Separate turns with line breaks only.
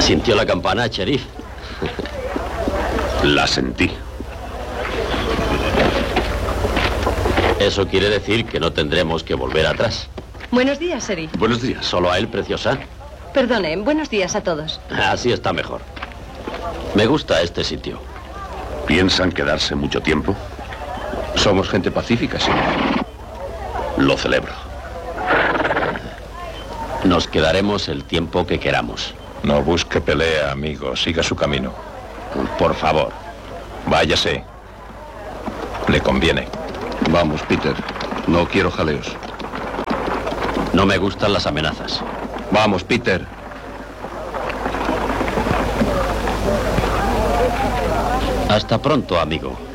¿Sintió la campana, sheriff?
La sentí.
Eso quiere decir que no tendremos que volver atrás.
Buenos días, sheriff.
Buenos días.
¿Solo a él, preciosa?
Perdone, buenos días a todos.
Así está mejor. Me gusta este sitio.
¿Piensan quedarse mucho tiempo?
Somos gente pacífica, señor.
Lo celebro.
Nos quedaremos el tiempo que queramos.
No busque pelea, amigo. Siga su camino.
Por favor.
Váyase. Le conviene.
Vamos, Peter. No quiero jaleos.
No me gustan las amenazas.
Vamos, Peter.
Hasta pronto, amigo.